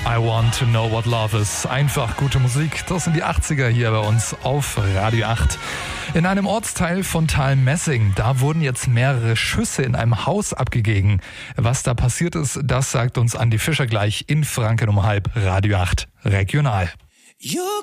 I want to know what love is. Einfach gute Musik. Das sind die 80er hier bei uns auf Radio 8. In einem Ortsteil von Thalmessing, da wurden jetzt mehrere Schüsse in einem Haus abgegeben. Was da passiert ist, das sagt uns Andi Fischer gleich in Franken um halb. Radio 8 Regional.